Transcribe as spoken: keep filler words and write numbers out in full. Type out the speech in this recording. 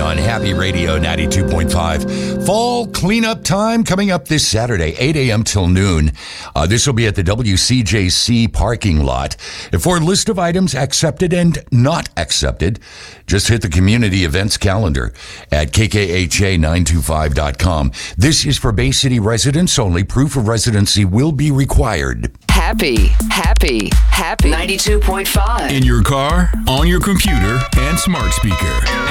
on Happy Radio ninety-two point five. Fall cleanup time coming up this Saturday, eight a.m. till noon. Uh, this will be at the W C J C parking lot. For a list of items accepted and not accepted, just hit the community events calendar at K K H A nine two five dot com. This is for Bay City residents only. Proof of residency will be required. Happy, happy, happy. ninety-two point five. In your car, on your computer, and smart speaker.